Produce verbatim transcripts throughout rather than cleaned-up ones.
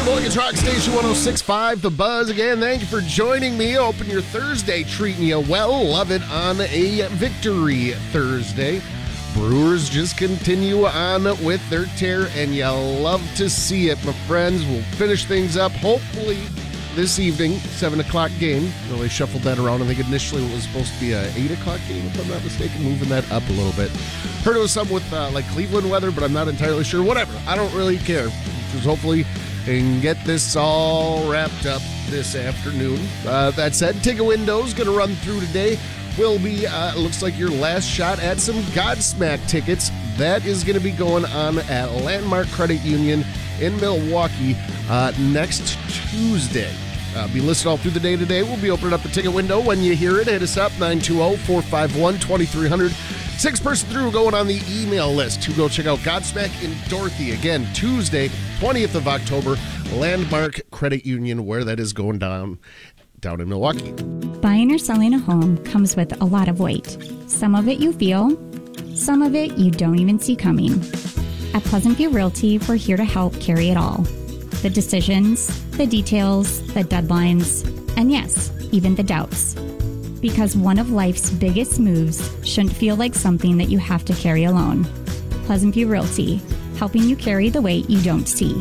Sheboygan's Rock Station one oh six point five, The Buzz. Again, thank you for joining me. Open your Thursday, treating you well. Love it on a Victory Thursday. Brewers just continue on with their tear, and you love to see it, my friends. We'll finish things up, hopefully, this evening, seven o'clock game. Well, they shuffled that around. I think initially it was supposed to be a eight o'clock game, if I'm not mistaken, moving that up a little bit. Heard it was something with, uh, like, Cleveland weather, but I'm not entirely sure. Whatever. I don't really care. Just hopefully and get this all wrapped up this afternoon. Uh, that said, Ticket Window's going to run through today. Will be, uh, looks like your last shot at some Godsmack tickets. That is going to be going on at Landmark Credit Union in Milwaukee uh, next Tuesday. Uh, be listed all through the day today. We'll be opening up the ticket window. When you hear it, hit us up, nine two zero, four five one, two three zero zero. Six person through going on the email list to go check out Godsmack in Dorothy. Again, Tuesday, twentieth of October, Landmark Credit Union, where that is going down, down in Milwaukee. Buying or selling a home comes with a lot of weight. Some of it you feel, some of it you don't even see coming. At Pleasant View Realty, we're here to help carry it all. The decisions, the details, the deadlines, and yes, even the doubts. Because one of life's biggest moves shouldn't feel like something that you have to carry alone. Pleasant View Realty, helping you carry the weight you don't see.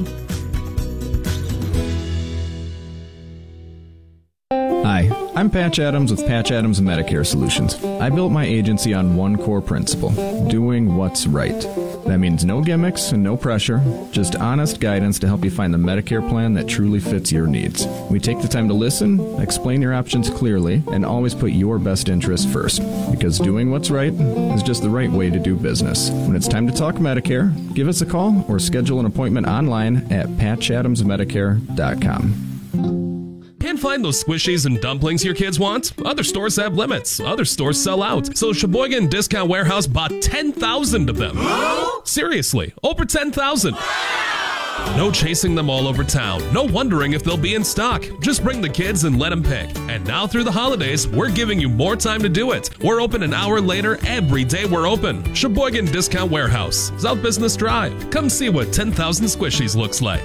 Hi, I'm Patch Adams with Patch Adams Medicare Solutions. I built my agency on one core principle, doing what's right. That means no gimmicks and no pressure, just honest guidance to help you find the Medicare plan that truly fits your needs. We take the time to listen, explain your options clearly, and always put your best interest first. Because doing what's right is just the right way to do business. When it's time to talk Medicare, give us a call or schedule an appointment online at patch adams medicare dot com. Can't find those squishies and dumplings your kids want? Other stores have limits. Other stores sell out. So Sheboygan Discount Warehouse bought ten thousand of them. Seriously, over ten thousand. No chasing them all over town. No wondering if they'll be in stock. Just bring the kids and let them pick. And now through the holidays, we're giving you more time to do it. We're open an hour later every day we're open. Sheboygan Discount Warehouse, South Business Drive. Come see what ten thousand squishies looks like.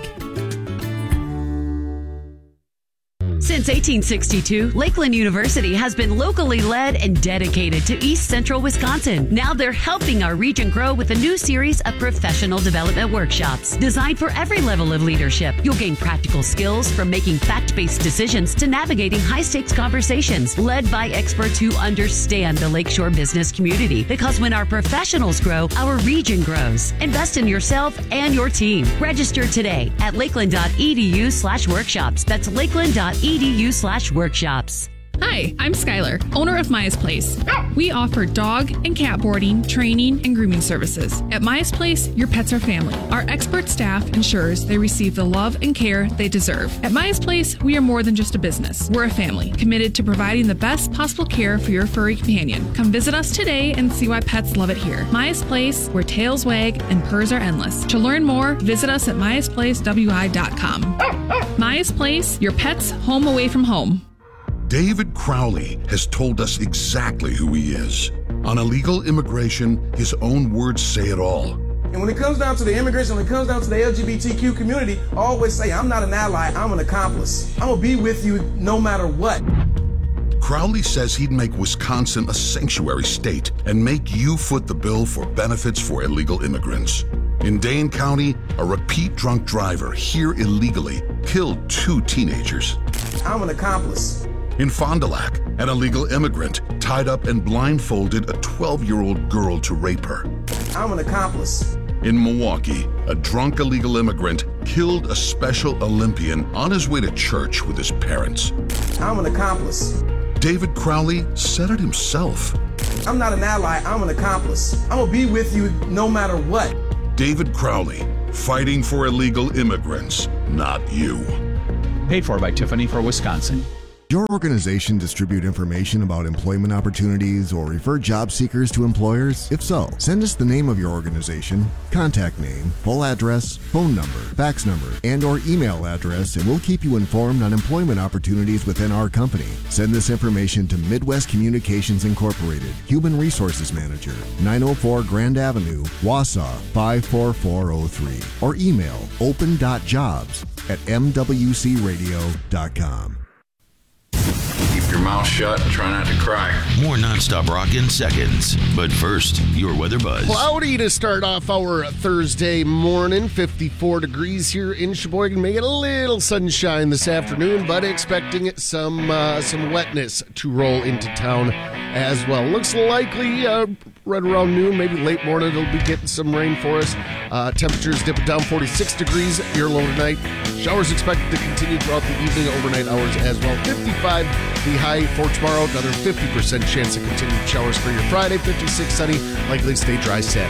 Since eighteen sixty-two, Lakeland University has been locally led and dedicated to East Central Wisconsin. Now they're helping our region grow with a new series of professional development workshops designed for every level of leadership. You'll gain practical skills from making fact-based decisions to navigating high-stakes conversations led by experts who understand the Lakeshore business community. Because when our professionals grow, our region grows. Invest in yourself and your team. Register today at lakeland.edu slash workshops. That's lakeland.edu edu slash workshops. Hi, I'm Skylar, owner of Maya's Place. We offer dog and cat boarding, training, and grooming services. At Maya's Place, your pets are family. Our expert staff ensures they receive the love and care they deserve. At Maya's Place, we are more than just a business. We're a family, committed to providing the best possible care for your furry companion. Come visit us today and see why pets love it here. Maya's Place, where tails wag and purrs are endless. To learn more, visit us at myas place w i dot com. Maya's Place, your pet's home away from home. David Crowley has told us exactly who he is. On illegal immigration, his own words say it all. And when it comes down to the immigration, when it comes down to the L G B T Q community, I always say, I'm not an ally, I'm an accomplice. I'm gonna be with you no matter what. Crowley says he'd make Wisconsin a sanctuary state and make you foot the bill for benefits for illegal immigrants. In Dane County, a repeat drunk driver here illegally killed two teenagers. I'm an accomplice. In Fond du Lac, an illegal immigrant tied up and blindfolded a twelve-year-old girl to rape her. I'm an accomplice. In Milwaukee, a drunk illegal immigrant killed a Special Olympian on his way to church with his parents. I'm an accomplice. David Crowley said it himself. I'm not an ally, I'm an accomplice. I'm gonna be with you no matter what. David Crowley, fighting for illegal immigrants, not you. Paid for by Tiffany for Wisconsin. Your organization distribute information about employment opportunities or refer job seekers to employers? If so, send us the name of your organization, contact name, full address, phone number, fax number, and or email address, and we'll keep you informed on employment opportunities within our company. Send this information to Midwest Communications Incorporated, Human Resources Manager, nine oh four Grand Avenue, Wausau, five four four oh three, or email open dot jobs at m w c radio dot com. Keep your mouth shut and try not to cry. More nonstop rock in seconds. But first, your weather buzz. Cloudy to start off our Thursday morning. fifty-four degrees here in Sheboygan. May get a little sunshine this afternoon, but expecting some uh, some wetness to roll into town as well. Looks likely uh, right around noon, maybe late morning, it'll be getting some rain for us. Uh, temperatures dipping down forty-six degrees. Your low tonight. Showers expected to continue throughout the evening, overnight hours as well. fifty-five the high for tomorrow. Another fifty percent chance of continued showers for your Friday. fifty-six sunny. Likely stay dry Saturday.